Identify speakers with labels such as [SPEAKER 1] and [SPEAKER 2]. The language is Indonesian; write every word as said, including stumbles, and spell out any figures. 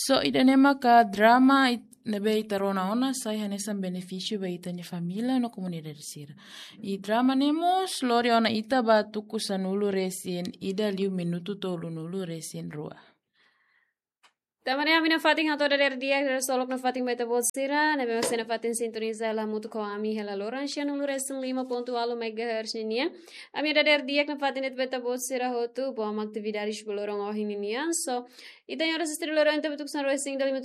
[SPEAKER 1] So ida nema ka drama nebe itarona ona sai hanesan benefício ba itanya família no comunidade sira. I drama nemos lori ona ita ba tuku sanulu resien ida liu minuto tolu nulu resien rua.
[SPEAKER 2] Tamani ami na fating hato dari dia dari solok na fating baita bolsira na memang sena fating sintoniza la mutu ko ami hela lorancia nulu resen lima ponto alo megahertz nia. Ami ada dari dia na fating net baita bolsira hotu bo am aktividades bolorong oh ini nia. So ita yang rasa stri lorong itu betuk san racing dari